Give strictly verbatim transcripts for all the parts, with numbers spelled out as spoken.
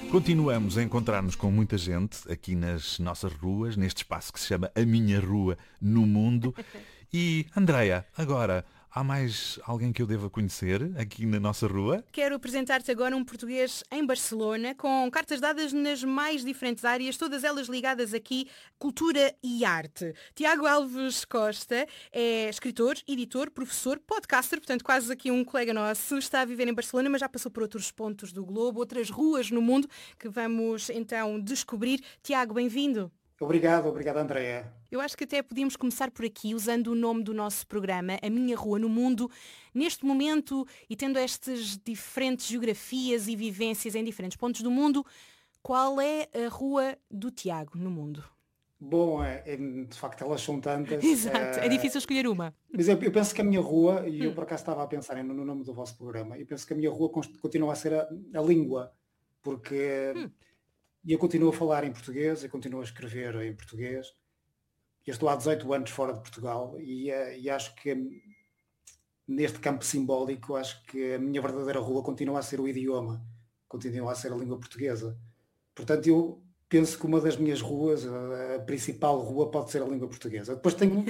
Continuamos a encontrar-nos com muita gente aqui nas nossas ruas, neste espaço que se chama A Minha Rua no Mundo. E, Andreia, agora, há mais alguém que eu deva conhecer aqui na nossa rua? Quero apresentar-te agora um português em Barcelona, com cartas dadas nas mais diferentes áreas, todas elas ligadas aqui, cultura e arte. Tiago Alves Costa é escritor, editor, professor, podcaster, portanto quase aqui um colega nosso, está a viver em Barcelona, mas já passou por outros pontos do globo, outras ruas no mundo, que vamos então descobrir. Tiago, bem-vindo. Obrigado, obrigado, Andreia. Eu acho que até podíamos começar por aqui, usando o nome do nosso programa, A Minha Rua no Mundo. Neste momento, e tendo estas diferentes geografias e vivências em diferentes pontos do mundo, qual é a rua do Tiago no mundo? Bom, é, é, de facto elas são tantas. Exato, é, é difícil escolher uma. Mas eu, eu penso que a minha rua, e eu hum. por acaso estava a pensar no, no nome do vosso programa, eu penso que a minha rua continua a ser a, a língua, porque... Hum. E eu continuo a falar em português, eu continuo a escrever em português. Eu estou há dezoito anos fora de Portugal e, e acho que neste campo simbólico, acho que a minha verdadeira rua continua a ser o idioma, continua a ser a língua portuguesa. Portanto, eu penso que uma das minhas ruas, a principal rua, pode ser a língua portuguesa. Depois tenho,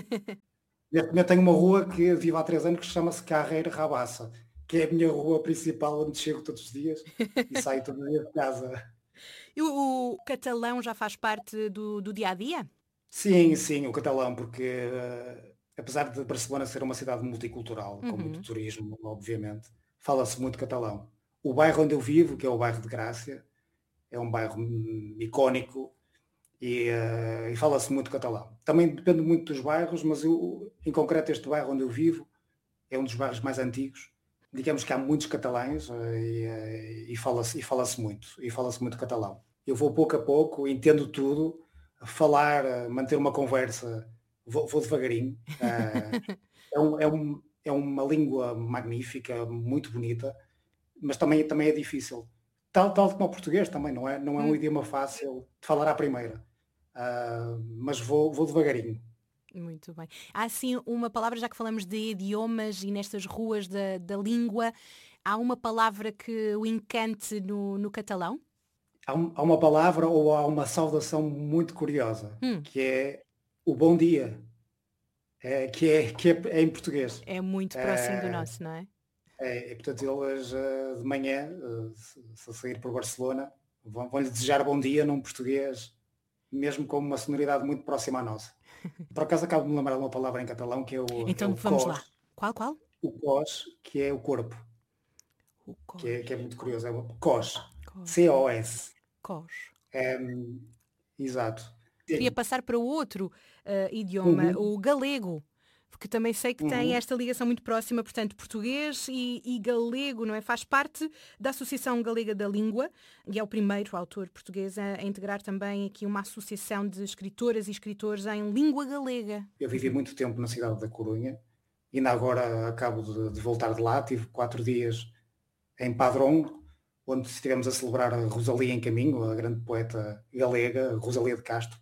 tenho uma rua que vivo há três anos que chama-se Carreira Rabassa, que é a minha rua principal, onde chego todos os dias e saio todos os dias de casa. E o, o catalão já faz parte do, do dia-a-dia? Sim, sim, o catalão, porque uh, apesar de Barcelona ser uma cidade multicultural, uhum. com muito turismo, obviamente, fala-se muito catalão. O bairro onde eu vivo, que é o bairro de Grácia, é um bairro hum, icónico e, uh, e fala-se muito catalão. Também depende muito dos bairros, mas eu, em concreto este bairro onde eu vivo é um dos bairros mais antigos. Digamos que há muitos catalães uh, e, uh, e fala-se e fala-se muito, e fala-se muito catalão. Eu vou pouco a pouco, entendo tudo, falar, manter uma conversa, vou, vou devagarinho. Uh, é, um, é, um, é uma língua magnífica, muito bonita, mas também, também é difícil. Tal, tal como o português também, não é, não é um hum. idioma fácil de falar à primeira, uh, mas vou, vou devagarinho. Muito bem. Há sim uma palavra, já que falamos de idiomas e nestas ruas da, da língua, há uma palavra que o encante no, no catalão? Há, um, há uma palavra ou há uma saudação muito curiosa, hum. que é o bom dia, é, que, é, que é, é em português. É muito próximo é, do nosso, não é? É, e portanto eles de manhã, se sair por Barcelona, vão, vão lhe desejar bom dia num português, mesmo com uma sonoridade muito próxima à nossa. Por acaso acabo de me lembrar de uma palavra em catalão que é o Então é o vamos cos, lá. Qual, qual? O cos, que é o corpo. O cos. Que, é, que é muito curioso. É o cos. C O S. Cos. É, exato. Queria passar para o outro uh, idioma, uhum. o galego, porque também sei que tem uhum. esta ligação muito próxima, portanto, português e, e galego, não é? Faz parte da Associação Galega da Língua e é o primeiro autor português a, a integrar também aqui uma associação de escritoras e escritores em língua galega. Eu vivi muito tempo na cidade da Corunha, ainda agora acabo de, de voltar de lá, tive quatro dias em Padrão, onde estivemos a celebrar a Rosalia em Caminho, a grande poeta galega, Rosalia de Castro,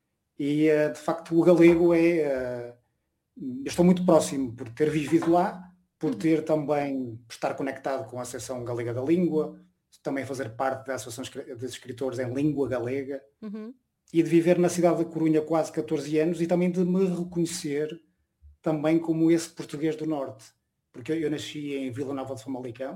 e de facto o galego é... Eu estou muito próximo por ter vivido lá, por ter também, por estar conectado com a Associação Galega da Língua, também fazer parte da Associação dos Escritores em Língua Galega, uhum. e de viver na cidade da Corunha quase catorze anos e também de me reconhecer também como esse português do Norte, porque eu, eu nasci em Vila Nova de Famalicão,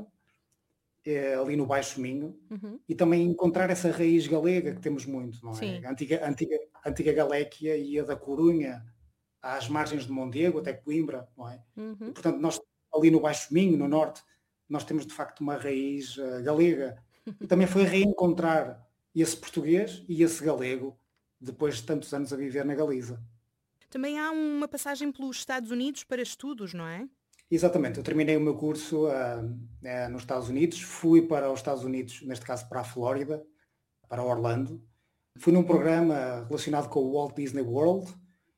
é, ali no Baixo Minho, uhum. e também encontrar essa raiz galega que temos muito, não é? Sim. A antiga, antiga, antiga Galéquia e a da Corunha, às margens de Mondego, até Coimbra, não é? Uhum. E, portanto, nós ali no Baixo Minho, no Norte, nós temos de facto uma raiz uh, galega. E também foi reencontrar esse português e esse galego depois de tantos anos a viver na Galiza. Também há uma passagem pelos Estados Unidos para estudos, não é? Exatamente, eu terminei o meu curso uh, uh, nos Estados Unidos, fui para os Estados Unidos, neste caso para a Flórida, para Orlando. Fui num programa relacionado com o Walt Disney World,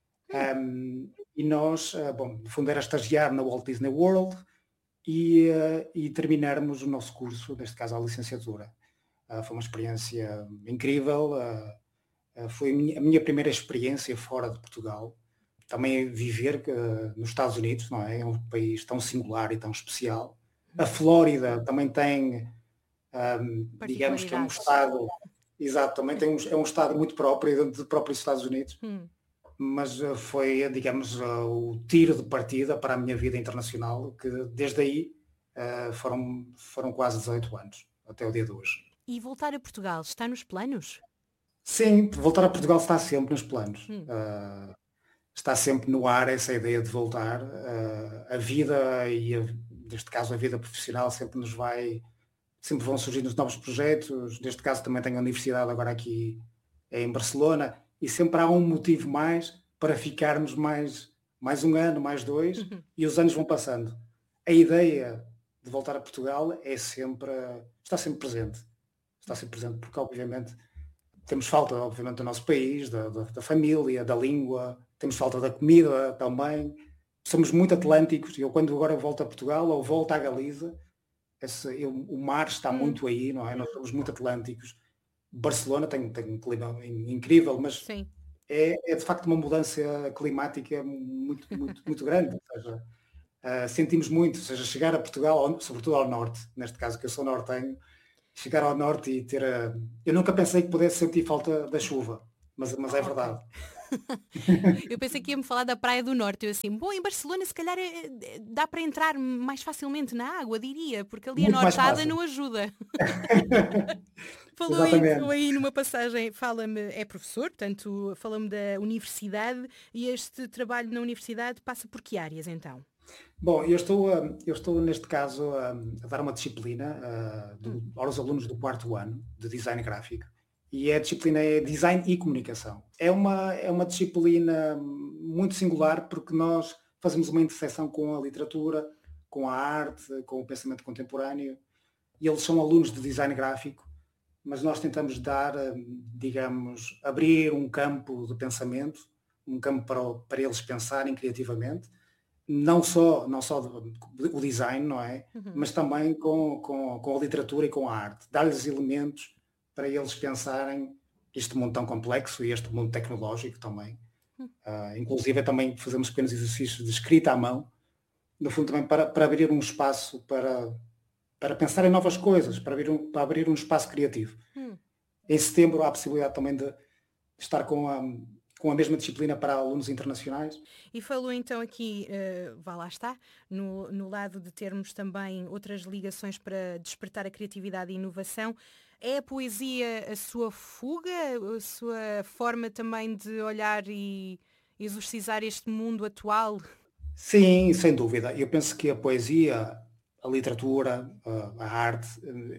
Um, e nós, uh, bom, no fundo era estagiar na Walt Disney World e, uh, e terminarmos o nosso curso, neste caso a licenciatura. Uh, foi uma experiência incrível, uh, uh, foi a minha, a minha primeira experiência fora de Portugal. Também viver uh, nos Estados Unidos, não é? É um país tão singular e tão especial. A Flórida também tem Um, digamos que é um Estado, exato, também tem um, é um Estado muito próprio dentro dos próprios Estados Unidos, hum. mas uh, foi, digamos, uh, o tiro de partida para a minha vida internacional, que desde aí uh, foram, foram quase dezoito anos, até o dia de hoje. E voltar a Portugal está nos planos? Sim, voltar a Portugal está sempre nos planos. Hum. Uh, está sempre no ar essa ideia de voltar. Uh, a vida, e a, neste caso a vida profissional, sempre nos vai... Sempre vão surgindo novos projetos. Neste caso também tenho a universidade agora aqui em Barcelona. E sempre há um motivo mais para ficarmos mais, mais um ano, mais dois. Uhum. E os anos vão passando. A ideia de voltar a Portugal é sempre... Está sempre presente. Está sempre presente porque, obviamente, temos falta, obviamente, do nosso país, da, da, da família, da língua. Temos falta da comida também. Somos muito atlânticos. Eu, quando agora volto a Portugal ou volto à Galiza, esse, eu, o mar está hum. muito aí, não é? Nós somos muito atlânticos. Barcelona tem, tem um clima incrível, mas é, é de facto uma mudança climática muito, muito, muito grande. Ou seja, uh, sentimos muito, ou seja, chegar a Portugal, sobretudo ao norte, neste caso que eu sou nortenho, chegar ao norte e ter a... Eu nunca pensei que pudesse sentir falta da chuva, mas, mas é verdade. Eu pensei que ia-me falar da Praia do Norte. Eu assim, bom, em Barcelona se calhar é, dá para entrar mais facilmente na água, diria, porque ali muito a nortada não ajuda. Falou aí, aí numa passagem, fala-me, é professor, portanto, fala-me da universidade, e este trabalho na universidade passa por que áreas então? Bom, eu estou, eu estou neste caso a, a dar uma disciplina uh, do, hum. aos alunos do quarto ano de design gráfico. E a disciplina é Design e Comunicação. É uma, é uma disciplina muito singular porque nós fazemos uma interseção com a literatura, com a arte, com o pensamento contemporâneo. E eles são alunos de design gráfico, mas nós tentamos dar, digamos, abrir um campo de pensamento, um campo para, para eles pensarem criativamente. Não só, não só o design, não é? Uhum. Mas também com, com, com a literatura e com a arte. Dar-lhes elementos para eles pensarem este mundo tão complexo e este mundo tecnológico também. Uh, inclusive também fazemos pequenos exercícios de escrita à mão, no fundo também para, para abrir um espaço para, para pensar em novas coisas, para abrir um, para abrir um espaço criativo. Hum. Em setembro há a possibilidade também de estar com a, com a mesma disciplina para alunos internacionais. E falou então aqui, uh, vá lá está, no, no lado de termos também outras ligações para despertar a criatividade e inovação. É a poesia a sua fuga, a sua forma também de olhar e exorcizar este mundo atual? Sim, sem dúvida. Eu penso que a poesia, a literatura, a arte,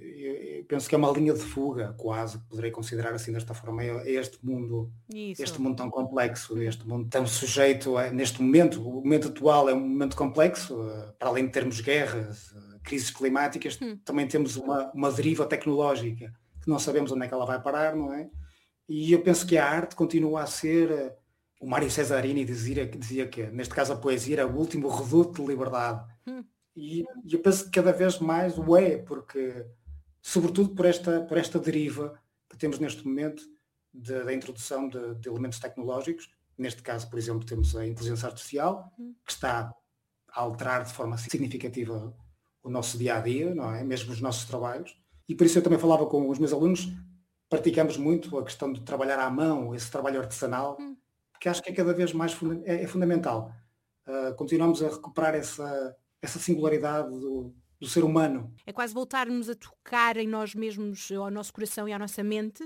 eu penso que é uma linha de fuga, quase, poderei considerar assim desta forma, é este mundo, Isso. este mundo tão complexo, este mundo tão sujeito a, neste momento, o momento atual é um momento complexo, para além de termos guerras, crises climáticas, hum. também temos uma, uma deriva tecnológica que não sabemos onde é que ela vai parar, não é? E eu penso que a arte continua a ser, o Mário Cesarini dizia, dizia que, neste caso, a poesia era o último reduto de liberdade. Hum. E, e eu penso que cada vez mais o é, porque, sobretudo por esta, por esta deriva que temos neste momento de, da introdução de, de elementos tecnológicos, neste caso, por exemplo, temos a inteligência artificial, hum. que está a alterar de forma significativa o nosso dia-a-dia, não é? Mesmo os nossos trabalhos. E por isso eu também falava com os meus alunos, praticamos muito a questão de trabalhar à mão, esse trabalho artesanal, hum. que acho que é cada vez mais funda- é, é fundamental. Uh, continuamos a recuperar essa, essa singularidade do, do ser humano. É quase voltarmos a tocar em nós mesmos, ao nosso coração e à nossa mente?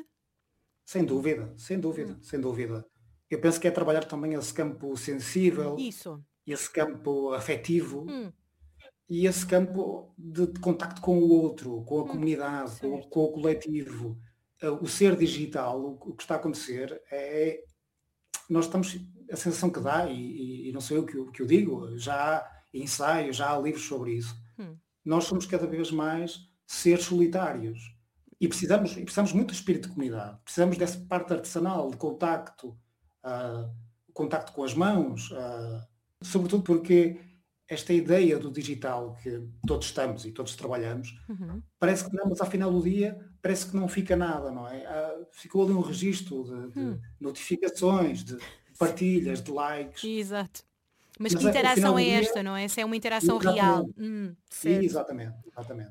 Sem dúvida, sem dúvida, hum. sem dúvida. Eu penso que é trabalhar também esse campo sensível, Isso. esse campo afetivo, hum. e esse campo de, de contacto com o outro, com a hum. comunidade, com, com o coletivo. Uh, o ser digital, o, o que está a acontecer é... Nós estamos... A sensação que dá, e, e, e não sei eu que, que eu digo, já há ensaios, já há livros sobre isso. Hum. Nós somos cada vez mais seres solitários. E precisamos, e precisamos muito do espírito de comunidade. Precisamos dessa parte artesanal, de contacto, uh, contacto com as mãos, uh, sobretudo porque esta ideia do digital que todos estamos e todos trabalhamos, uhum. parece que não, mas ao final do dia parece que não fica nada, não é? Uh, ficou ali um registro de, de hum. notificações, de partilhas, de likes. Exato. Mas, mas que interação é esta, dia, não é? Essa é uma interação exatamente. real. Hum, certo. Exatamente, exatamente.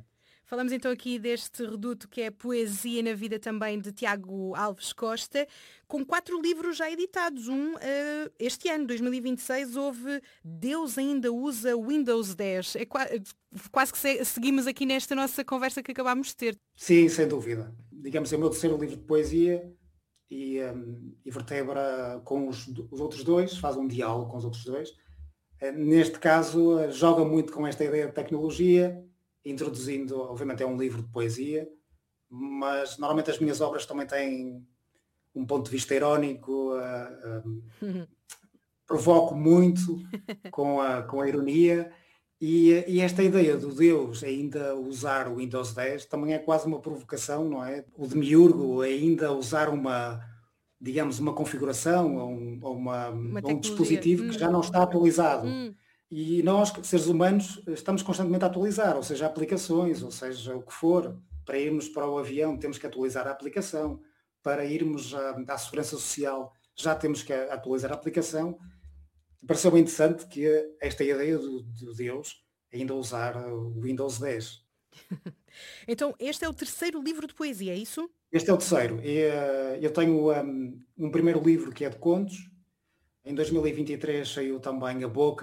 Falamos então aqui deste reduto que é Poesia na Vida também de Tiago Alves Costa, com quatro livros já editados. Um, uh, este ano, dois mil e vinte e seis, houve Deus Ainda Usa Windows dez. É qua- quase que se- seguimos aqui nesta nossa conversa que acabámos de ter. Sim, sem dúvida. Digamos, é o meu terceiro livro de poesia e, um, e vertebra com os, os outros dois, faz um diálogo com os outros dois. Uh, neste caso, uh, joga muito com esta ideia de tecnologia, introduzindo, obviamente é um livro de poesia, mas normalmente as minhas obras também têm um ponto de vista irónico, uh, um, provoco muito com a, com a ironia. E, e esta ideia do Deus ainda usar o Windows dez também é quase uma provocação, não é? O demiurgo ainda usar uma, digamos, uma configuração ou um, ou uma, Uma ou um tecnologia. dispositivo Hum. que já não está atualizado. Hum. E nós, seres humanos, estamos constantemente a atualizar, ou seja, aplicações, ou seja, o que for. Para irmos para o avião temos que atualizar a aplicação. Para irmos à, à segurança social já temos que atualizar a aplicação. Pareceu bem interessante que esta ideia do, do Deus ainda usar o Windows dez. Então, este é o terceiro livro de poesia, é isso? Este é o terceiro. E, uh, eu tenho um, um primeiro livro que é de contos. Em dois mil e vinte e três saiu também A Boca